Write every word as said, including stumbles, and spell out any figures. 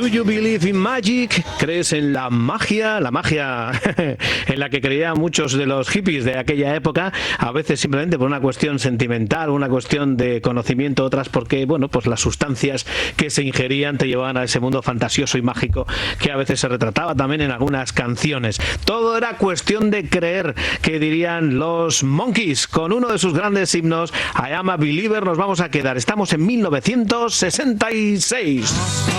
Do you believe in magic? ¿Crees en la magia? La magia en la que creían muchos de los hippies de aquella época, a veces simplemente por una cuestión sentimental, una cuestión de conocimiento, otras porque, bueno, pues las sustancias que se ingerían te llevaban a ese mundo fantasioso y mágico que a veces se retrataba también en algunas canciones. Todo era cuestión de creer, que dirían los Monkees, con uno de sus grandes himnos, I Am a Believer. Nos vamos a quedar. Estamos en mil novecientos sesenta y seis.